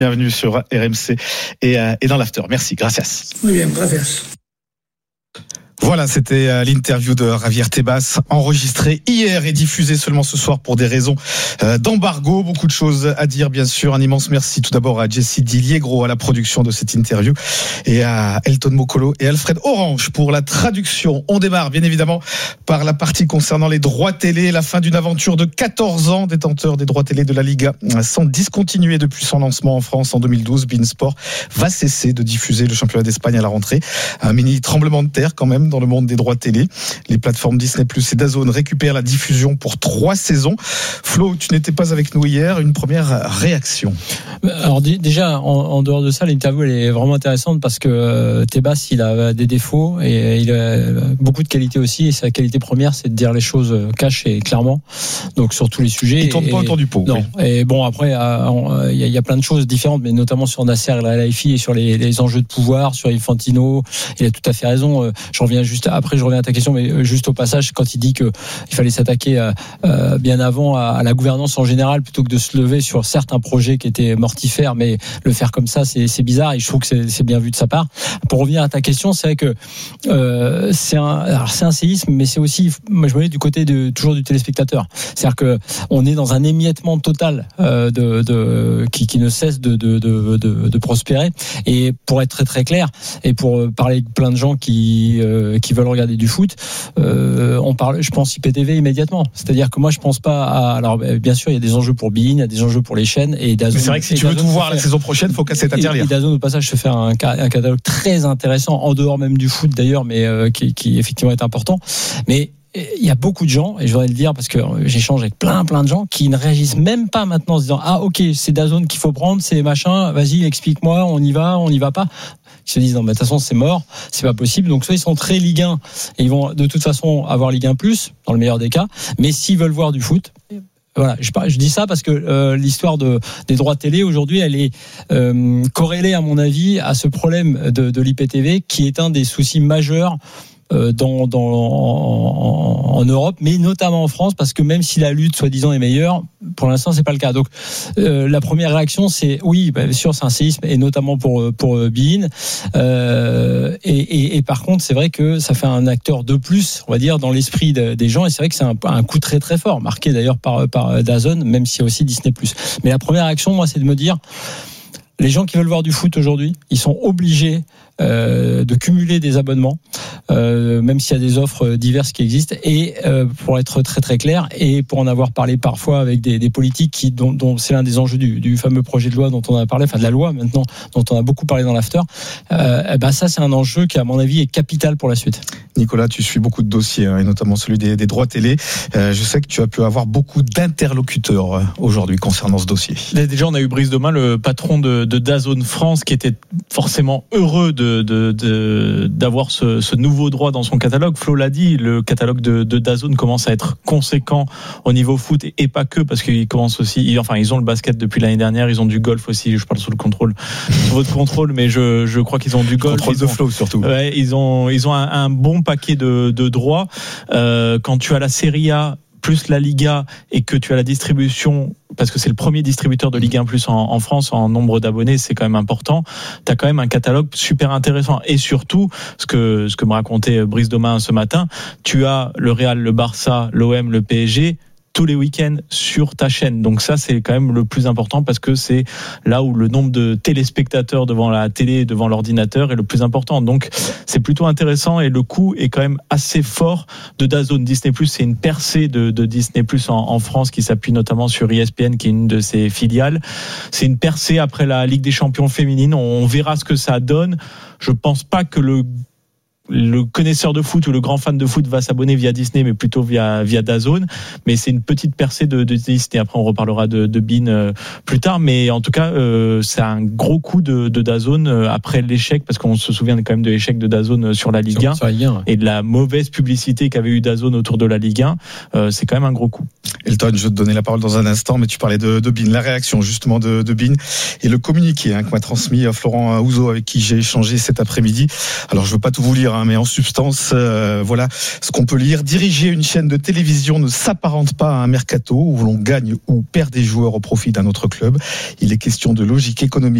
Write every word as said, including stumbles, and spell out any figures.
Bienvenue sur R M C et, euh, et dans l'after. Merci, gracias. Muy bien, gracias. Voilà, c'était l'interview de Javier Tebas, enregistrée hier et diffusée seulement ce soir pour des raisons d'embargo. Beaucoup de choses à dire, bien sûr. Un immense merci tout d'abord à Jessie Diliegro à la production de cette interview et à Elton Mokolo et Alfred Orange pour la traduction. On démarre bien évidemment par la partie concernant les droits télé. La fin d'une aventure de quatorze ans. Détenteur des droits télé de la Liga sans discontinuer depuis son lancement en France en deux mille douze. beIN Sport va cesser de diffuser le championnat d'Espagne à la rentrée. Un mini tremblement de terre quand même dans le monde des droits télé. Les plateformes Disney plus, et DAZN récupèrent la diffusion pour trois saisons. Flo, tu n'étais pas avec nous hier. Une première réaction. Alors déjà, en, en dehors de ça, l'interview elle est vraiment intéressante parce que euh, Tebas, il a des défauts et il a beaucoup de qualités aussi. Et sa qualité première, c'est de dire les choses cash et clairement. Donc sur tous les sujets. Il tourne pas autour du pot. Non. Oui. Et bon, après, il y, y a plein de choses différentes, mais notamment sur Nasser El Khelaifi et sur les, les enjeux de pouvoir, sur Infantino. Il a tout à fait raison. Je reviens juste après, je reviens à ta question, mais juste au passage, quand il dit que il fallait s'attaquer à, euh, bien avant à, à la gouvernance en général plutôt que de se lever sur certains projets qui étaient mortifères, mais le faire comme ça, c'est, c'est bizarre et je trouve que c'est, c'est bien vu de sa part. Pour revenir à ta question, c'est vrai que euh, c'est un, alors c'est un séisme, mais c'est aussi, moi je me mets du côté de toujours du téléspectateur. C'est-à-dire que on est dans un émiettement total euh, de, de qui, qui ne cesse de, de, de, de, de prospérer. Et pour être très très clair, et pour parler avec plein de gens qui euh, qui veulent regarder du foot, euh, on parle, je pense I P T V immédiatement. C'est-à-dire que moi je pense pas à, alors bien sûr il y a des enjeux pour beIN, il y a des enjeux pour les chaînes et DAZN. Mais c'est vrai que si tu veux tout voir la saison prochaine, faut casser ta tirelire. Et DAZN au passage se fait un, un catalogue très intéressant en dehors même du foot d'ailleurs, mais euh, qui, qui effectivement est important. Mais il y a beaucoup de gens, et je voudrais le dire parce que j'échange avec plein plein de gens qui ne réagissent même pas maintenant en se disant ah ok c'est DAZN qu'il faut prendre, c'est machin, vas-y explique-moi, on y va, on y va pas. Ils se disent non mais de toute façon c'est mort, c'est pas possible. Donc soit ils sont très Ligue un et ils vont de toute façon avoir Ligue un plus dans le meilleur des cas, mais s'ils veulent voir du foot, voilà, je, je dis ça parce que euh, l'histoire de, des droits télé aujourd'hui, elle est euh, corrélée à mon avis à ce problème de, de l'I P T V qui est un des soucis majeurs dans, dans, en, en Europe, mais notamment en France, parce que même si la lutte soi-disant est meilleure, pour l'instant c'est pas le cas. Donc euh, la première réaction c'est oui, bah, bien sûr c'est un séisme et notamment pour pour beIN. Euh, et, et, et par contre c'est vrai que ça fait un acteur de plus, on va dire, dans l'esprit de, des gens, et c'est vrai que c'est un, un coup très très fort, marqué d'ailleurs par par DAZN, même s'il y a aussi Disney plus. Mais la première réaction, moi, c'est de me dire, les gens qui veulent voir du foot aujourd'hui, ils sont obligés euh, de cumuler des abonnements, euh, même s'il y a des offres diverses qui existent. Et euh, pour être très très clair, et pour en avoir parlé parfois avec des, des politiques qui, dont, dont c'est l'un des enjeux du, du fameux projet de loi dont on a parlé, enfin de la loi maintenant, dont on a beaucoup parlé dans l'after, euh, ben ça c'est un enjeu qui à mon avis est capital pour la suite. Nicolas, tu suis beaucoup de dossiers, hein, et notamment celui des, des droits télé. Euh, je sais que tu as pu avoir beaucoup d'interlocuteurs euh, aujourd'hui concernant ce dossier. Déjà, on a eu Brice Domain, le patron de, de DAZN France, qui était forcément heureux de, de, de, d'avoir ce, ce nouveau droit dans son catalogue. Flo l'a dit, le catalogue de, de DAZN commence à être conséquent au niveau foot et, et pas que, parce qu'ils commencent aussi, enfin, ils ont le basket depuis l'année dernière, ils ont du golf aussi. Je parle sous le contrôle, sous votre contrôle, mais je, je crois qu'ils ont du golf. Contrôle de Flo surtout. Ouais, ils ont, ils ont un, un bon paquet de, de droits. Euh, quand tu as la Serie A plus la Liga et que tu as la distribution, parce que c'est le premier distributeur de Ligue un plus en, en France en nombre d'abonnés, c'est quand même important. Tu as quand même un catalogue super intéressant. Et surtout, ce que, ce que me racontait Brice Domain ce matin, tu as le Real, le Barça, l'O M, le P S G tous les week-ends sur ta chaîne. Donc ça, c'est quand même le plus important parce que c'est là où le nombre de téléspectateurs devant la télé, devant l'ordinateur est le plus important. Donc c'est plutôt intéressant et le coût est quand même assez fort de DAZN. Disney plus, c'est une percée de, de Disney plus en, en France qui s'appuie notamment sur E S P N qui est une de ses filiales. C'est une percée après la Ligue des Champions féminine. On verra ce que ça donne. Je pense pas que le le connaisseur de foot ou le grand fan de foot va s'abonner via Disney, mais plutôt via via DAZN. Mais c'est une petite percée de, de Disney. Après, on reparlera de, de beIN euh, plus tard. Mais en tout cas, euh, c'est un gros coup de, de DAZN euh, après l'échec, parce qu'on se souvient quand même de l'échec de DAZN sur la Ligue un, sur la Ligue un ouais. Et de la mauvaise publicité qu'avait eu DAZN autour de la Ligue un. Euh, c'est quand même un gros coup. Elton, je vais te donner la parole dans un instant, mais tu parlais de, de beIN, la réaction justement de, de beIN et le communiqué hein, que m'a transmis Florent Houzeau avec qui j'ai échangé cet après-midi. Alors, je veux pas tout vous lire. Hein. hein, mais en substance, euh, voilà ce qu'on peut lire. Diriger une chaîne de télévision ne s'apparente pas à un mercato où l'on gagne ou perd des joueurs au profit d'un autre club. Il est question de logique économique